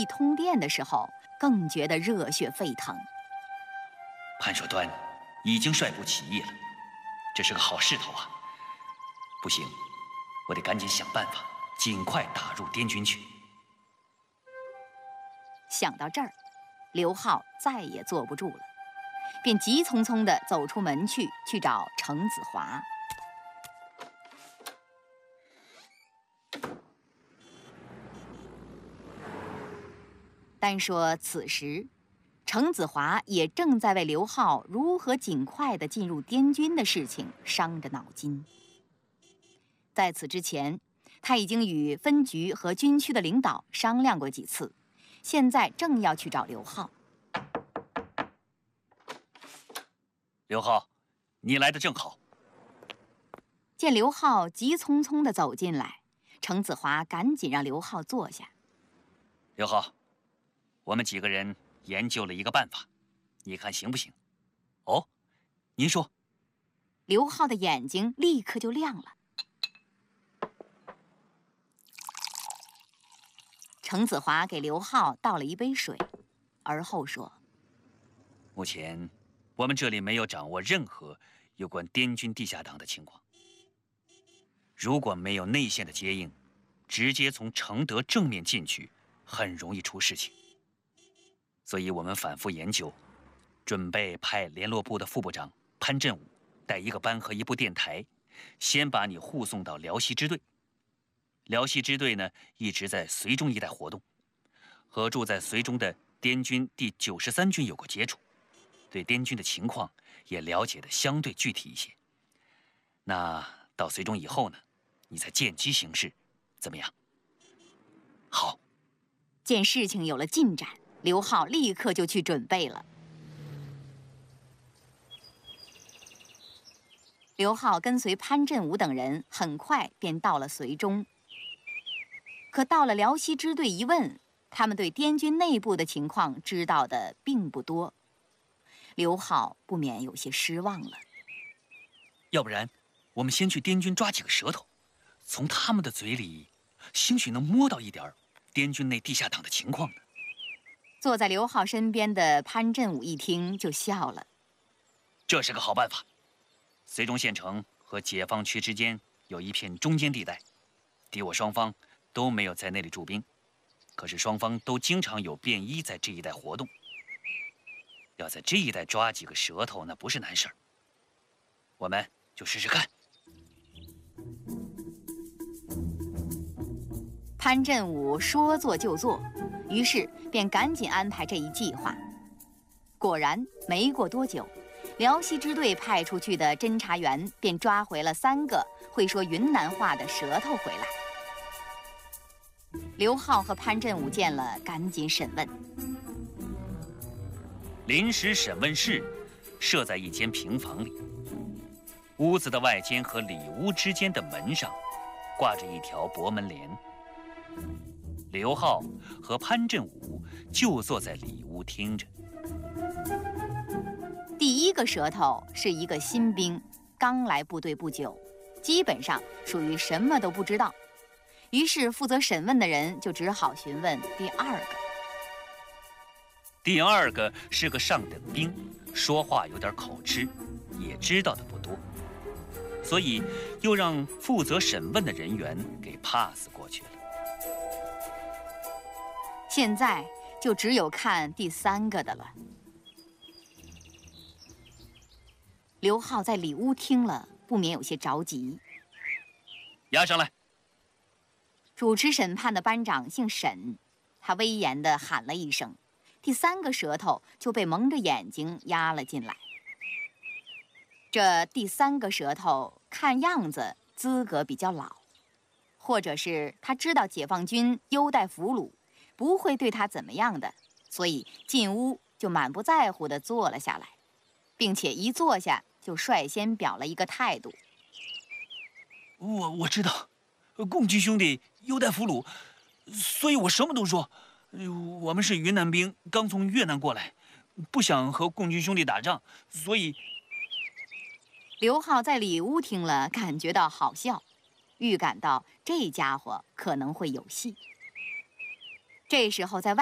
一通电的时候，更觉得热血沸腾。 潘守端已经率部起义了，这是个好势头啊！不行，我得赶紧想办法，尽快打入滇军去。 想到这儿，刘浩再也坐不住了，便急匆匆地走出门去找程子华。单说此时，程子华也正在为刘浩如何尽快地进入滇军的事情伤着脑筋。在此之前，他已经与分局和军区的领导商量过几次，现在正要去找刘浩。 刘浩，你来的正好。 见刘浩急匆匆地走进来，程子华赶紧让刘浩坐下。 刘浩，我们几个人研究了一个办法，你看行不行？哦，您说。 刘浩的眼睛立刻就亮了。程子华给刘浩倒了一杯水，而后说：“ 目前我们这里没有掌握任何有关滇军地下党的情况。如果没有内线的接应，直接从承德正面进去，很容易出事情。所以我们反复研究，准备派联络部的副部长潘振武带一个班和一部电台，先把你护送到辽西支队。辽西支队呢，一直在绥中一带活动，和住在绥中的滇军第93军有过接触，对滇军的情况也了解的相对具体一些。那到绥中以后呢，你再见机行事，怎么样？好。 见事情有了进展，刘浩立刻就去准备了。刘浩跟随潘振武等人，很快便到了绥中。可到了辽西支队一问，他们对滇军内部的情况知道的并不多，刘浩不免有些失望了。 要不然，我们先去滇军抓几个舌头，从他们的嘴里，兴许能摸到一点滇军内地下党的情况呢。 坐在刘浩身边的潘振武一听就笑了。 这是个好办法。绥中县城和解放区之间有一片中间地带，敌我双方都没有在那里驻兵，可是双方都经常有便衣在这一带活动。要在这一带抓几个舌头，那不是难事儿。我们就试试看。 潘振武说做就做，于是便赶紧安排这一计划。果然，没过多久，辽西支队派出去的侦查员便抓回了3个会说云南话的舌头回来。刘浩和潘振武见了，赶紧审问。 临时审问室设在一间平房里，屋子的外间和里屋之间的门上挂着一条薄门帘。刘浩和潘振武就坐在里屋听着。 第一个舌头是一个新兵，刚来部队不久，基本上属于什么都不知道。于是负责审问的人就只好询问第2个。 第2个是个上等兵，说话有点口吃，也知道的不多，所以又让负责审问的人员给 pass 过去了。 现在就只有看第3个的了。刘浩在里屋听了，不免有些着急。 押上来。 主持审判的班长姓沈，他威严地喊了一声，第3个舌头就被蒙着眼睛押了进来。这第3个舌头看样子资格比较老，或者是他知道解放军优待俘虏，不会对他怎么样的，所以进屋就满不在乎地坐了下来，并且一坐下就率先表了一个态度。 我知道，共军兄弟优待俘虏，所以我什么都说。我们是云南兵，刚从越南过来，不想和共军兄弟打仗，所以…… 刘浩在里屋听了，感觉到好笑，预感到这家伙可能会有戏。这时候在外